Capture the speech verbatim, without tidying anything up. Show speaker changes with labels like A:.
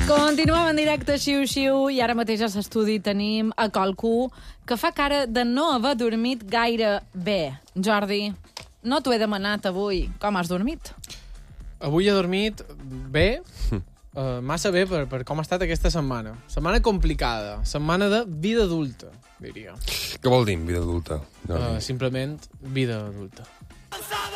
A: Continuem en directe, xiu-xiu, i ara mateix a l'estudi tenim a qualcú que fa cara de no haver dormit gaire bé. Jordi, no t'ho he demanat avui. Com has dormit?
B: Avui he dormit bé, uh, massa bé per, per com ha estat aquesta setmana. Setmana complicada, setmana de vida adulta, diria.
C: Què vol dir, vida adulta?
B: Uh, simplement vida adulta.